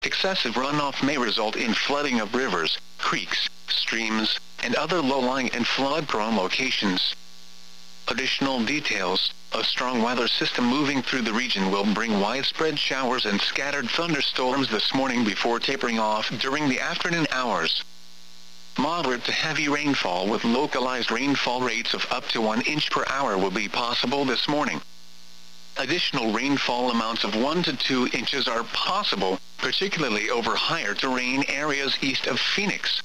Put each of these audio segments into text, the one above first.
Excessive runoff may result in flooding of rivers, creeks, streams, and other low-lying and flood-prone locations. Additional details: a strong weather system moving through the region will bring widespread showers and scattered thunderstorms this morning before tapering off during the afternoon hours. Moderate to heavy rainfall with localized rainfall rates of up to 1 inch per hour will be possible this morning. Additional rainfall amounts of 1 to 2 inches are possible, particularly over higher terrain areas east of Phoenix.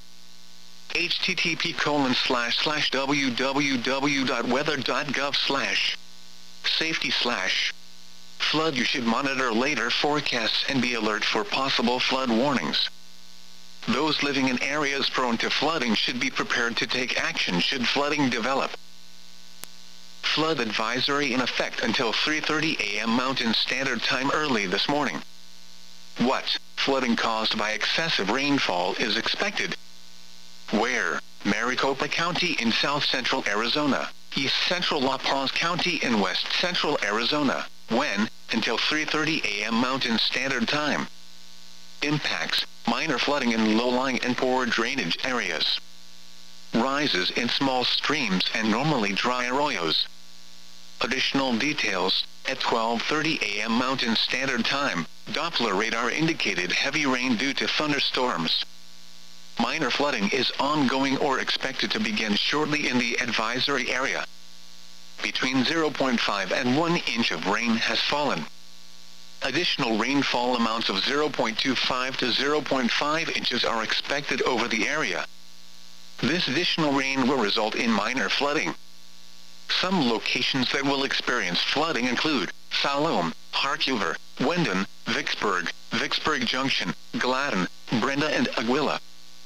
http://www.weather.gov/safety/ flood. You should monitor later forecasts and be alert for possible flood warnings. Those living in areas prone to flooding should be prepared to take action should flooding develop. Flood advisory in effect until 3:30 a.m. Mountain Standard Time early this morning. What flooding caused by excessive rainfall is expected? Where? Maricopa County in south-central Arizona, east-central La Paz County in west-central Arizona. When? Until 3:30 a.m. Mountain Standard Time. Impacts: minor flooding in low-lying and poor drainage areas. Rises in small streams and normally dry arroyos. Additional details: at 12:30 a.m. Mountain Standard Time, Doppler radar indicated heavy rain due to thunderstorms. Minor flooding is ongoing or expected to begin shortly in the advisory area. Between 0.5 and 1 inch of rain has fallen. Additional rainfall amounts of 0.25 to 0.5 inches are expected over the area. This additional rain will result in minor flooding. Some locations that will experience flooding include Salome, Harkuver, Wendon, Vicksburg, Vicksburg Junction, Gladden, Brenda and Aguila.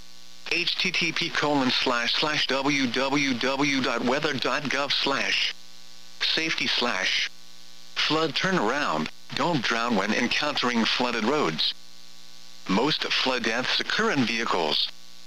http://www.weather.gov/safety/ flood turnaround. Don't drown when encountering flooded roads. Most flood deaths occur in vehicles.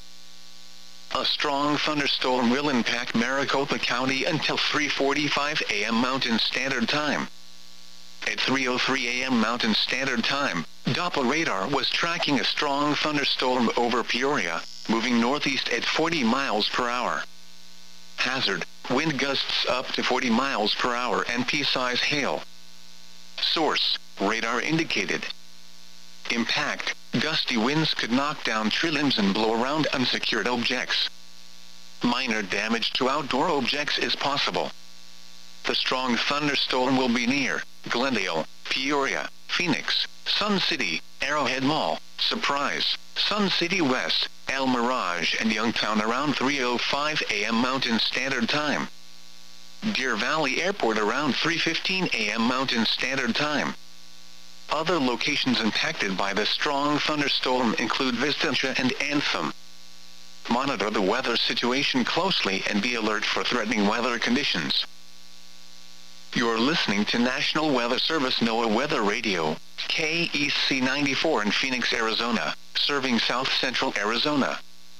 A strong thunderstorm will impact Maricopa County until 3:45 a.m. Mountain Standard Time. At 3:03 a.m. Mountain Standard Time, Doppler radar was tracking a strong thunderstorm over Peoria, moving northeast at 40 miles per hour. Hazard: wind gusts up to 40 miles per hour and pea-size hail. Source: radar indicated. Impact: gusty winds could knock down tree limbs and blow around unsecured objects. Minor damage to outdoor objects is possible. The strong thunderstorm will be near Glendale, Peoria, Phoenix, Sun City, Arrowhead Mall, Surprise, Sun City West, El Mirage and Youngtown around 3:05 a.m. Mountain Standard Time. Deer Valley Airport around 3:15 a.m. Mountain Standard Time. Other locations impacted by the strong thunderstorm include Vistancia and Anthem. Monitor the weather situation closely and be alert for threatening weather conditions. You're listening to National Weather Service NOAA Weather Radio, KEC 94 in Phoenix, Arizona, serving south-central Arizona.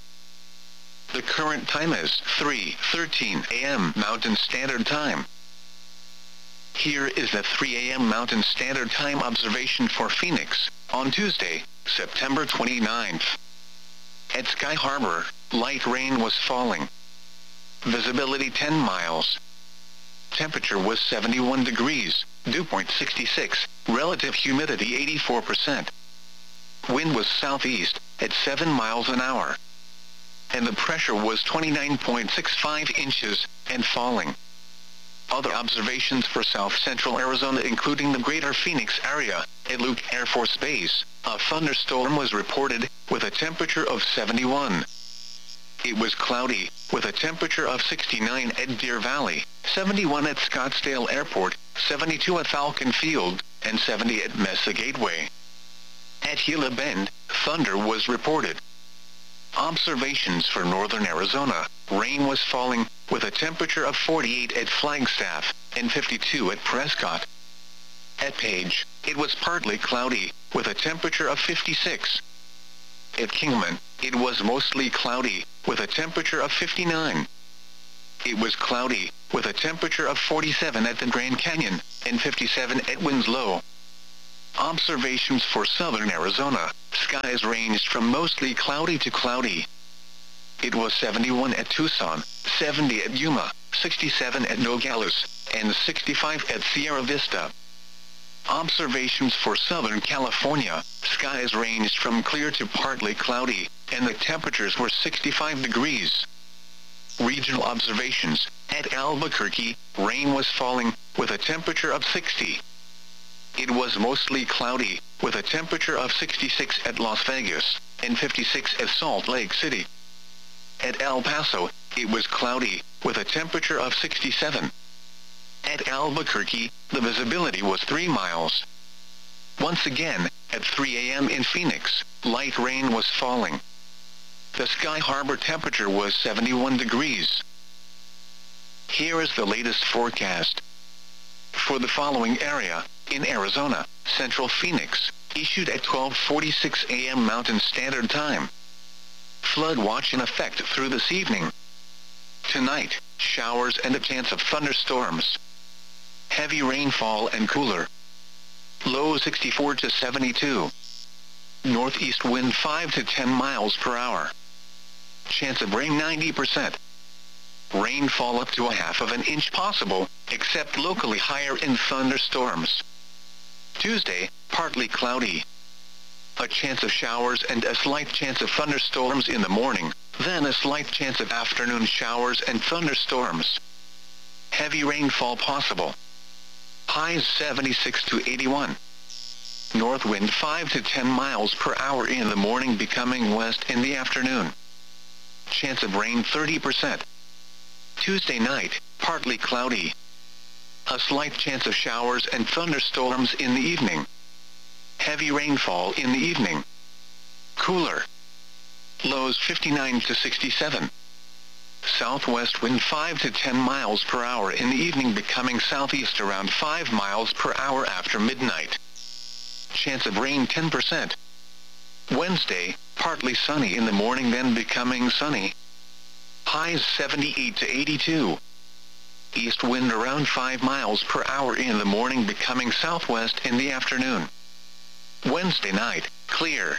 The current time is 3:13 a.m. Mountain Standard Time. Here is the 3 a.m. Mountain Standard Time observation for Phoenix, on Tuesday, September 29th. At Sky Harbor, light rain was falling. Visibility 10 miles. Temperature was 71 degrees, dew point 66, relative humidity 84%. Wind was southeast, at 7 miles an hour. And the pressure was 29.65 inches, and falling. Other observations for south-central Arizona including the greater Phoenix area, at Luke Air Force Base, a thunderstorm was reported, with a temperature of 71. It was cloudy, with a temperature of 69 at Deer Valley, 71 at Scottsdale Airport, 72 at Falcon Field, and 70 at Mesa Gateway. At Gila Bend, thunder was reported. Observations for northern Arizona: rain was falling, with a temperature of 48 at Flagstaff, and 52 at Prescott. At Page, it was partly cloudy, with a temperature of 56. At Kingman, it was mostly cloudy, with a temperature of 59. It was cloudy, with a temperature of 47 at the Grand Canyon, and 57 at Winslow. Observations for southern Arizona. Skies ranged from mostly cloudy to cloudy. It was 71 at Tucson, 70 at Yuma, 67 at Nogales, and 65 at Sierra Vista. Observations for Southern California. Skies ranged from clear to partly cloudy, and the temperatures were 65 degrees. Regional observations. At Albuquerque, rain was falling, with a temperature of 60. It was mostly cloudy, with a temperature of 66 at Las Vegas, and 56 at Salt Lake City. At El Paso, it was cloudy, with a temperature of 67. At Albuquerque, the visibility was 3 miles. Once again, at 3 a.m. in Phoenix, light rain was falling. The Sky Harbor temperature was 71 degrees. Here is the latest forecast. For the following area, in Arizona, Central Phoenix, issued at 12:46 a.m. Mountain Standard Time. Flood watch in effect through this evening. Tonight, showers and a chance of thunderstorms. Heavy rainfall and cooler. Low 64 to 72. Northeast wind 5 to 10 miles per hour. Chance of rain 90%. Rainfall up to 1/2 inch possible, except locally higher in thunderstorms. Tuesday, partly cloudy. A chance of showers and a slight chance of thunderstorms in the morning, then a slight chance of afternoon showers and thunderstorms. Heavy rainfall possible. Highs 76 to 81. North wind 5 to 10 miles per hour in the morning, becoming west in the afternoon. Chance of rain 30%. Tuesday night, partly cloudy. A slight chance of showers and thunderstorms in the evening. Heavy rainfall in the evening. Cooler. Lows 59 to 67. Southwest wind 5 to 10 miles per hour in the evening, becoming southeast around 5 miles per hour after midnight. Chance of rain 10%. Wednesday, partly sunny in the morning, then becoming sunny. Highs 78 to 82. East wind around 5 miles per hour in the morning, becoming southwest in the afternoon. Wednesday night, clear.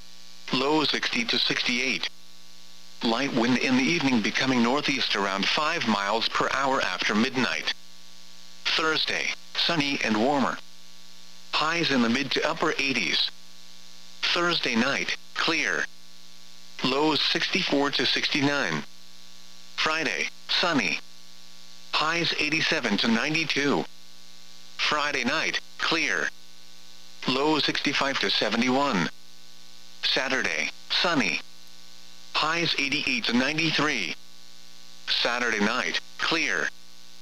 Low 60 to 68. Light wind in the evening, becoming northeast around 5 miles per hour after midnight. Thursday, sunny and warmer. Highs in the mid to upper 80s. Thursday night, clear. Lows 64 to 69. Friday, sunny. Highs 87 to 92. Friday night, clear. Low 65 to 71. Saturday, sunny. Highs 88 to 93. Saturday night, clear.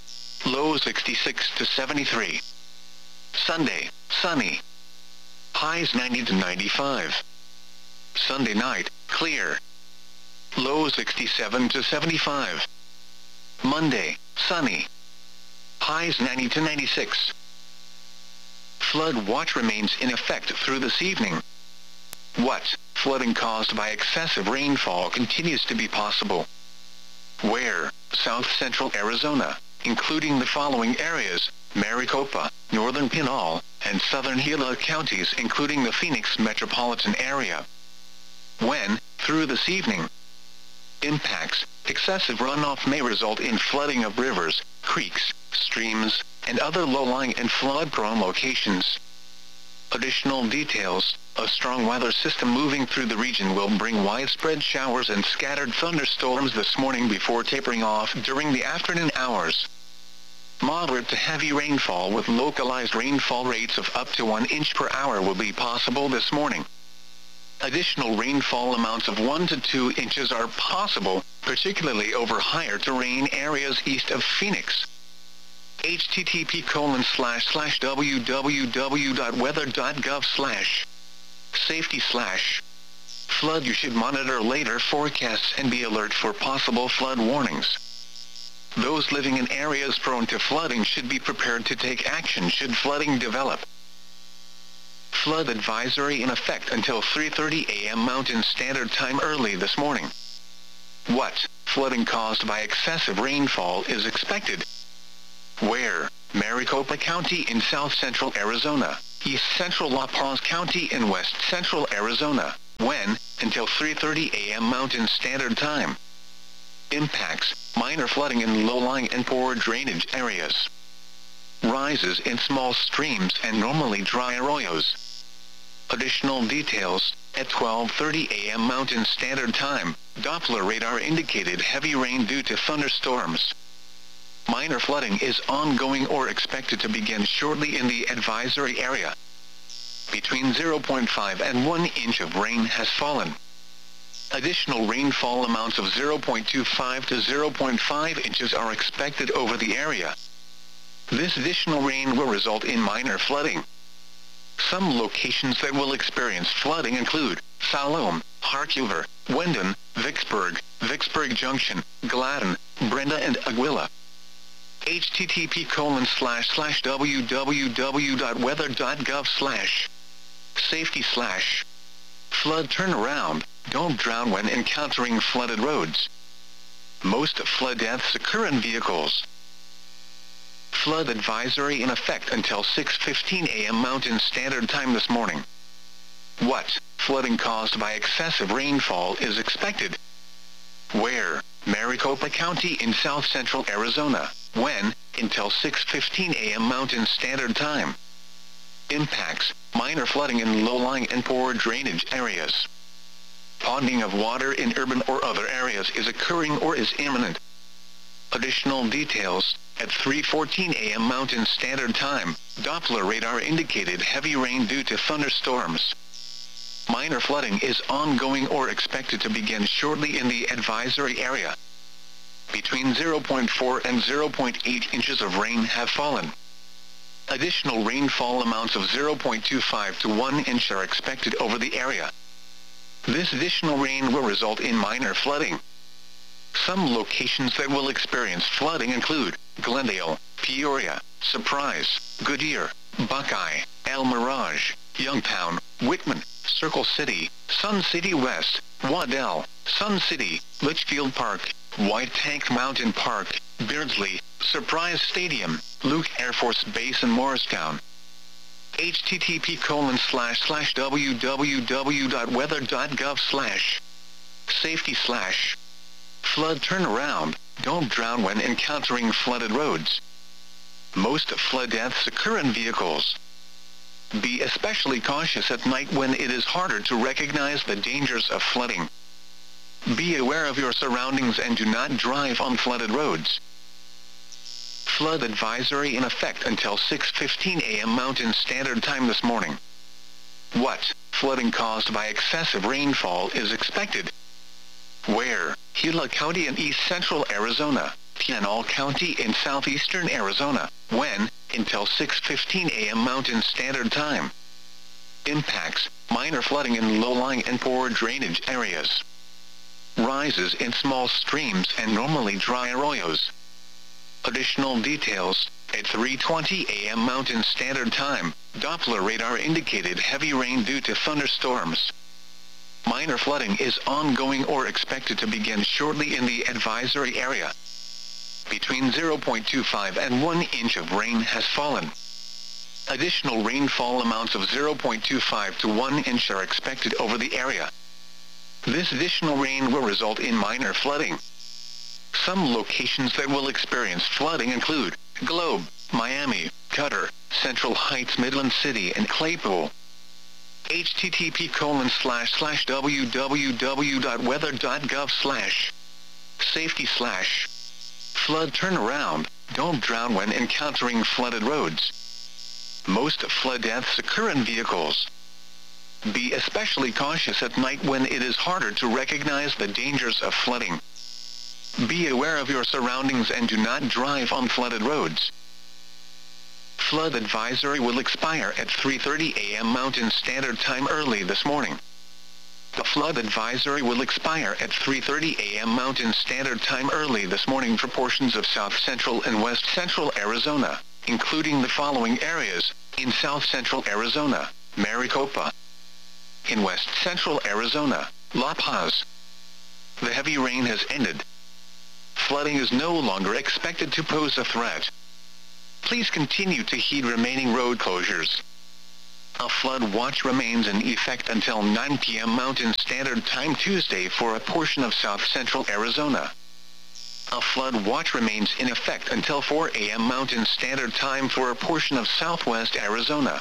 Low 66 to 73. Sunday, sunny. Highs 90 to 95. Sunday night, clear. Low 67 to 75. Monday, sunny. Highs 90 to 96. Flood watch remains in effect through this evening. What? Flooding caused by excessive rainfall continues to be possible. Where? South central Arizona, including the following areas: Maricopa, northern Pinal, and southern Gila counties, including the Phoenix metropolitan area. When? Through this evening. Impacts: excessive runoff may result in flooding of rivers, creeks, streams, and other low-lying and flood-prone locations. Additional details: a strong weather system moving through the region will bring widespread showers and scattered thunderstorms this morning before tapering off during the afternoon hours. Moderate to heavy rainfall with localized rainfall rates of up to 1 inch per hour will be possible this morning. Additional rainfall amounts of 1 to 2 inches are possible, particularly over higher terrain areas east of Phoenix. http://www.weather.gov/safety/ flood. You should monitor later forecasts and be alert for possible flood warnings. Those living in areas prone to flooding should be prepared to take action should flooding develop. Flood advisory in effect until 3:30 a.m. Mountain Standard Time early this morning. What? Flooding caused by excessive rainfall is expected. Where? Maricopa County in south central Arizona, east central La Paz County in west central Arizona, when, until 3:30 a.m. Mountain Standard Time. Impacts, minor flooding in low-lying and poor drainage areas. Rises in small streams and normally dry arroyos. Additional details, at 12:30 a.m. Mountain Standard Time, Doppler radar indicated heavy rain due to thunderstorms. Minor flooding is ongoing or expected to begin shortly in the advisory area. Between 0.5 and 1 inch of rain has fallen. Additional rainfall amounts of 0.25 to 0.5 inches are expected over the area. This additional rain will result in minor flooding. Some locations that will experience flooding include Salome, Harkuver, Wendon, Vicksburg, Vicksburg Junction, Gladden, Brenda and Aguila. http://www.weather.gov/safety/ flood turnaround, don't drown when encountering flooded roads. Most flood deaths occur in vehicles. Flood advisory in effect until 6:15 a.m. Mountain Standard Time this morning. What flooding caused by excessive rainfall is expected? Where? Maricopa County in south central Arizona. When? Until 6:15 a.m. Mountain Standard Time. Impacts, minor flooding in low-lying and poor drainage areas. Ponding of water in urban or other areas is occurring or is imminent. Additional details, at 3:14 a.m. Mountain Standard Time, Doppler radar indicated heavy rain due to thunderstorms. Minor flooding is ongoing or expected to begin shortly in the advisory area. Between 0.4 and 0.8 inches of rain have fallen. Additional rainfall amounts of 0.25 to 1 inch are expected over the area. This additional rain will result in minor flooding. Some locations that will experience flooding include Glendale, Peoria, Surprise, Goodyear, Buckeye, El Mirage, Youngtown, Whitman, Circle City, Sun City West, Waddell, Sun City, Litchfield Park, White Tank Mountain Park, Beardsley, Surprise Stadium, Luke Air Force Base in Morristown. http://www.weather.gov/safety/ flood turnaround, don't drown when encountering flooded roads. Most flood deaths occur in vehicles. Be especially cautious at night when it is harder to recognize the dangers of flooding. Be aware of your surroundings and do not drive on flooded roads. Flood advisory in effect until 6:15 a.m. Mountain Standard Time this morning. What flooding caused by excessive rainfall is expected? Where? Gila County in east central Arizona, Pinal County in southeastern Arizona. When? Until 6:15 a.m. Mountain Standard Time. Impacts, minor flooding in low-lying and poor drainage areas. Rises in small streams and normally dry arroyos. Additional details, at 3:20 a.m. Mountain Standard Time, Doppler radar indicated heavy rain due to thunderstorms. Minor flooding is ongoing or expected to begin shortly in the advisory area. Between 0.25 and 1 inch of rain has fallen. Additional rainfall amounts of 0.25 to 1 inch are expected over the area. This additional rain will result in minor flooding. Some locations that will experience flooding include Globe, Miami, Cutter, Central Heights, Midland City, and Claypool. http://www.weather.gov/safety/ flood turnaround, don't drown when encountering flooded roads. Most flood deaths occur in vehicles. Be especially cautious at night when it is harder to recognize the dangers of flooding. Be aware of your surroundings and do not drive on flooded roads. Flood advisory will expire at 3:30 a.m. Mountain Standard Time early this morning. The flood advisory will expire at 3:30 a.m. Mountain Standard Time early this morning for portions of south central and west central Arizona, including the following areas: in south central Arizona, Maricopa; in west central Arizona, La Paz. The heavy rain has ended. Flooding is no longer expected to pose a threat. Please continue to heed remaining road closures. A flood watch remains in effect until 9 p.m. Mountain Standard Time Tuesday for a portion of south-central Arizona. A flood watch remains in effect until 4 a.m. Mountain Standard Time for a portion of southwest Arizona.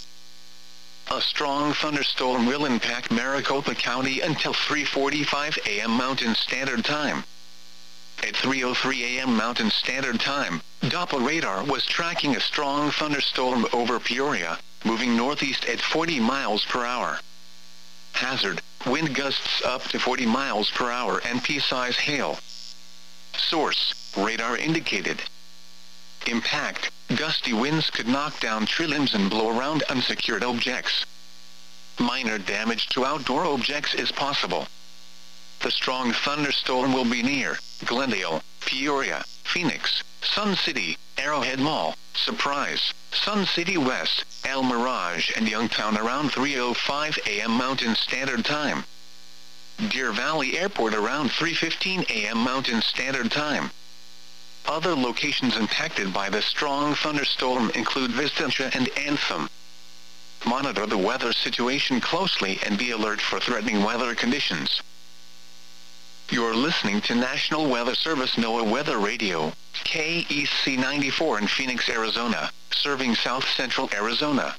A strong thunderstorm will impact Maricopa County until 3:45 a.m. Mountain Standard Time. At 3:03 a.m. Mountain Standard Time, Doppler radar was tracking a strong thunderstorm over Peoria, moving northeast at 40 miles per hour. Hazard, wind gusts up to 40 miles per hour and pea-size hail. Source, radar indicated. Impact, gusty winds could knock down tree limbs and blow around unsecured objects. Minor damage to outdoor objects is possible. The strong thunderstorm will be near Glendale, Peoria, Phoenix, Sun City, Arrowhead Mall, Surprise, Sun City West, El Mirage and Youngtown around 3:05 a.m. Mountain Standard Time. Deer Valley Airport around 3:15 a.m. Mountain Standard Time. Other locations impacted by the strong thunderstorm include Vistancia and Anthem. Monitor the weather situation closely and be alert for threatening weather conditions. You're listening to National Weather Service NOAA Weather Radio, KEC 94 in Phoenix, Arizona, serving south-central Arizona.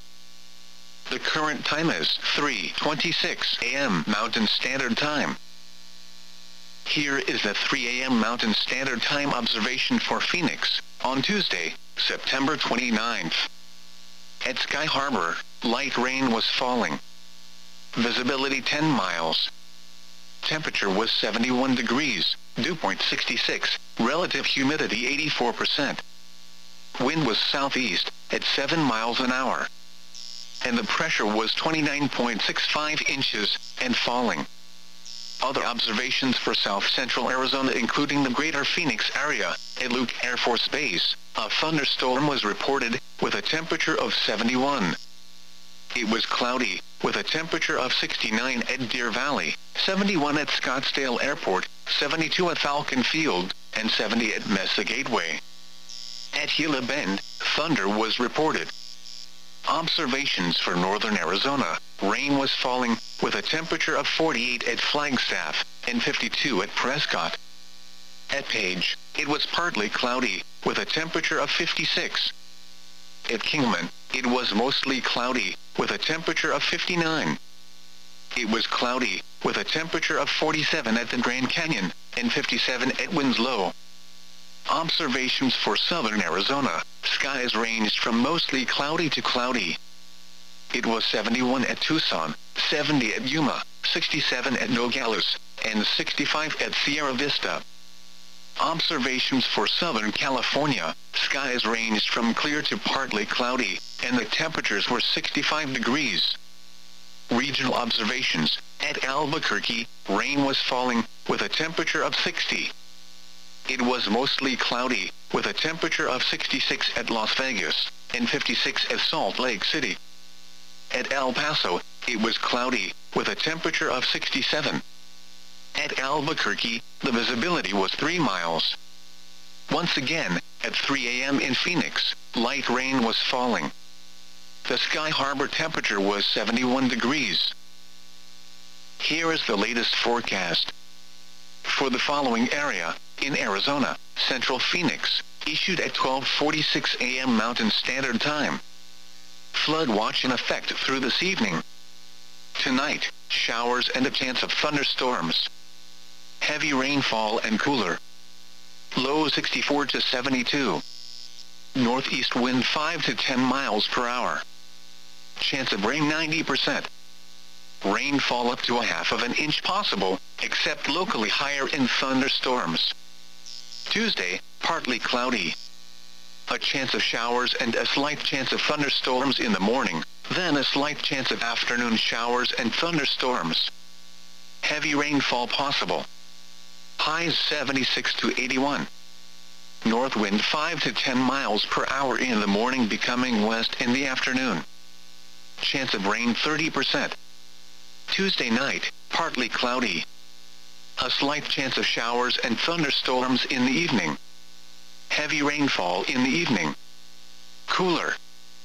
The current time is 3:26 a.m. Mountain Standard Time. Here is the 3 a.m. Mountain Standard Time observation for Phoenix, on Tuesday, September 29th. At Sky Harbor, light rain was falling. Visibility 10 miles. Temperature was 71 degrees, dew point 66, relative humidity 84%. Wind was southeast, at 7 miles an hour. And the pressure was 29.65 inches, and falling. Other observations for south-central Arizona including the greater Phoenix area, at Luke Air Force Base, a thunderstorm was reported, with a temperature of 71. It was cloudy, with a temperature of 69 at Deer Valley, 71 at Scottsdale Airport, 72 at Falcon Field, and 70 at Mesa Gateway. At Gila Bend, thunder was reported. Observations for northern Arizona, rain was falling, with a temperature of 48 at Flagstaff, and 52 at Prescott. At Page, it was partly cloudy, with a temperature of 56. At Kingman, it was mostly cloudy, with a temperature of 59. It was cloudy, with a temperature of 47 at the Grand Canyon, and 57 at Winslow. Observations for southern Arizona, skies ranged from mostly cloudy to cloudy. It was 71 at Tucson, 70 at Yuma, 67 at Nogales, and 65 at Sierra Vista. Observations for Southern California, skies ranged from clear to partly cloudy, and the temperatures were 65 degrees. Regional observations, at Albuquerque, rain was falling, with a temperature of 60. It was mostly cloudy, with a temperature of 66 at Las Vegas, and 56 at Salt Lake City. At El Paso, it was cloudy, with a temperature of 67. At Albuquerque, the visibility was 3 miles. Once again, at 3 a.m. in Phoenix, light rain was falling. The Sky Harbor temperature was 71 degrees. Here is the latest forecast. For the following area, in Arizona, Central Phoenix, issued at 12:46 a.m. Mountain Standard Time. Flood watch in effect through this evening. Tonight, showers and a chance of thunderstorms. Heavy rainfall and cooler. Low 64 to 72. Northeast wind 5 to 10 miles per hour. Chance of rain 90%. Rainfall up to 1/2 inch possible, except locally higher in thunderstorms. Tuesday, partly cloudy. A chance of showers and a slight chance of thunderstorms in the morning, then a slight chance of afternoon showers and thunderstorms. Heavy rainfall possible. Highs 76 to 81. North wind 5 to 10 miles per hour in the morning, becoming west in the afternoon. Chance of rain 30%. Tuesday night, partly cloudy. A slight chance of showers and thunderstorms in the evening. Heavy rainfall in the evening. Cooler.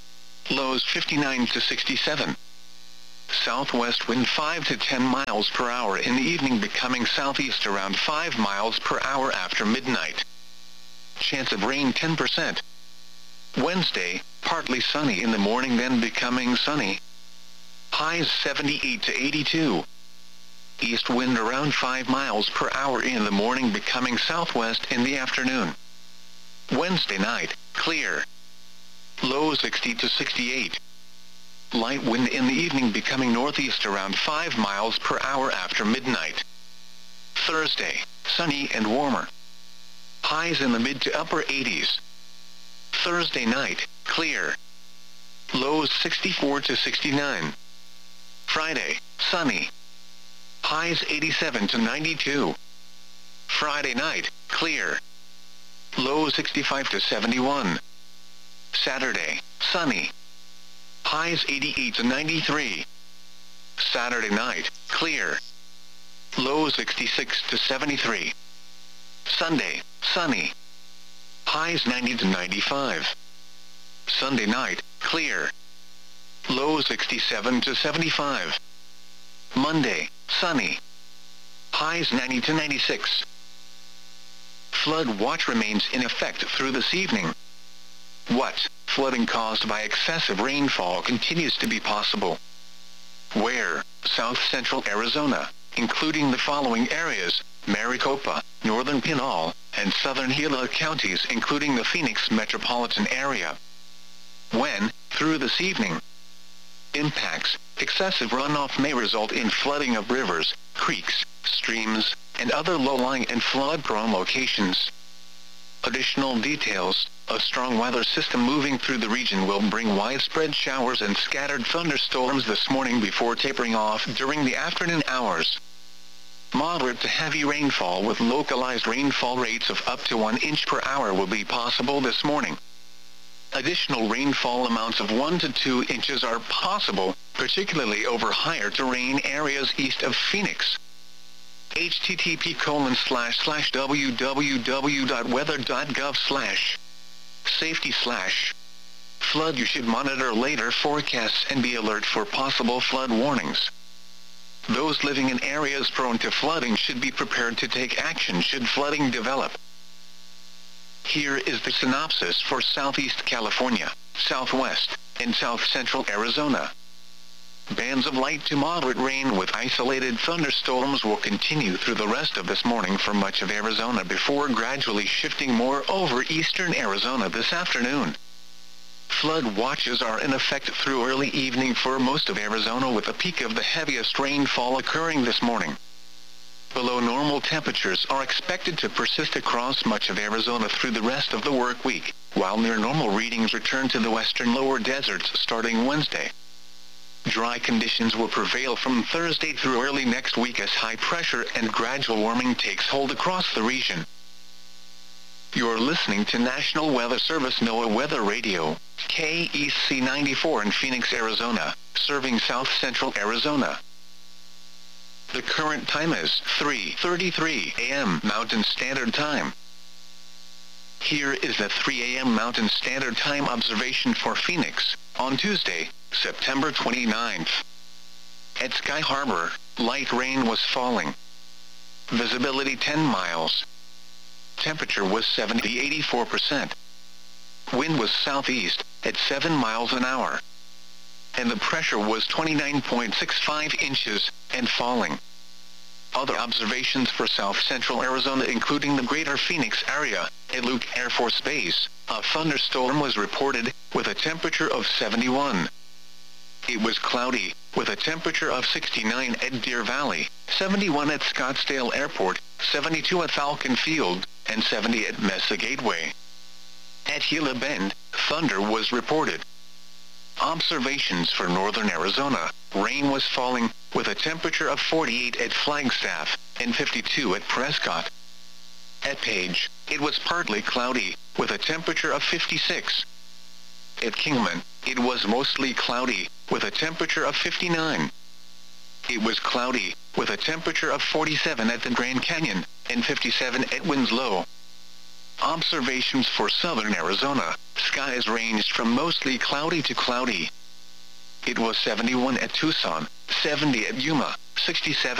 lows 59 to 67. Southwest wind 5 to 10 miles per hour in the evening, becoming southeast around 5 miles per hour after midnight. Chance of rain 10%. Wednesday, partly sunny in the morning, then becoming sunny. Highs 78 to 82. East wind around 5 miles per hour in the morning, becoming southwest in the afternoon. Wednesday night, clear. Low 60 to 68. Light wind in the evening, becoming northeast around 5 miles per hour after midnight. Thursday, sunny and warmer. Highs in the mid to upper 80s. Thursday night, clear. Lows 64 to 69. Friday, sunny. Highs 87 to 92. Friday night, clear. Lows 65 to 71. Saturday, sunny. Highs 88 to 93. Saturday night, clear. Lows 66 to 73. Sunday, sunny. Highs 90 to 95. Sunday night, clear. Low 67 to 75. Monday, sunny. Highs 90 to 96. Flood watch remains in effect through this evening. What? Flooding caused by excessive rainfall continues to be possible. Where? South central Arizona, including the following areas: Maricopa, northern Pinal, and southern Gila counties, including the Phoenix metropolitan area. When? Through this evening. Impacts: excessive runoff may result in flooding of rivers, creeks, streams, and other low-lying and flood-prone locations. Additional details: a strong weather system moving through the region will bring widespread showers and scattered thunderstorms this morning before tapering off during the afternoon hours. Moderate to heavy rainfall with localized rainfall rates of up to 1 inch per hour will be possible this morning. Additional rainfall amounts of 1 to 2 inches are possible, particularly over higher terrain areas east of Phoenix. http://www.weather.gov/safety/flood. You should monitor later forecasts and be alert for possible flood warnings. Those living in areas prone to flooding should be prepared to take action should flooding develop. Here is the synopsis for Southeast California, Southwest, and South Central Arizona. Bands of light to moderate rain with isolated thunderstorms will continue through the rest of this morning for much of Arizona before gradually shifting more over eastern Arizona this afternoon. Flood watches are in effect through early evening for most of Arizona, with a peak of the heaviest rainfall occurring this morning. Below normal temperatures are expected to persist across much of Arizona through the rest of the work week, while near normal readings return to the western lower deserts starting Wednesday. Dry conditions will prevail from Thursday through early next week as high pressure and gradual warming takes hold across the region. You're listening to National Weather Service NOAA Weather Radio, KEC 94 in Phoenix, Arizona, serving South Central Arizona. The current time is 3:33 a.m. Mountain Standard Time. Here is the 3 a.m. Mountain Standard Time observation for Phoenix on Tuesday, September 29th. At Sky Harbor, light rain was falling. Visibility 10 miles. Temperature was 84%. Wind was southeast at 7 miles an hour. And the pressure was 29.65 inches and falling. Other observations for South Central Arizona, including the greater Phoenix area. At Luke Air Force Base, a thunderstorm was reported with a temperature of 71. It was cloudy, with a temperature of 69 at Deer Valley, 71 at Scottsdale Airport, 72 at Falcon Field, and 70 at Mesa Gateway. At Gila Bend, thunder was reported. Observations for northern Arizona: rain was falling, with a temperature of 48 at Flagstaff, and 52 at Prescott. At Page, it was partly cloudy, with a temperature of 56. At Kingman, it was mostly cloudy, with a temperature of 59. It was cloudy, with a temperature of 47 at the Grand Canyon, and 57 at Winslow. Observations for southern Arizona. Skies ranged from mostly cloudy to cloudy. It was 71 at Tucson, 70 at Yuma, 67